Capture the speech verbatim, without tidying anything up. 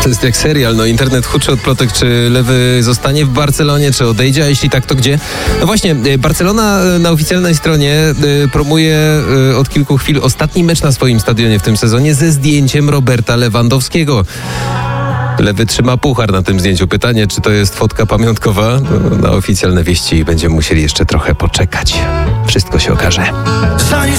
To jest jak serial, no internet huczy od plotek, czy Lewy zostanie w Barcelonie, czy odejdzie, a jeśli tak, to gdzie? No właśnie, Barcelona na oficjalnej stronie promuje od kilku chwil ostatni mecz na swoim stadionie w tym sezonie ze zdjęciem Roberta Lewandowskiego. Lewy trzyma puchar na tym zdjęciu. Pytanie, czy to jest fotka pamiątkowa? No, na oficjalne wieści będziemy musieli jeszcze trochę poczekać. Wszystko się okaże.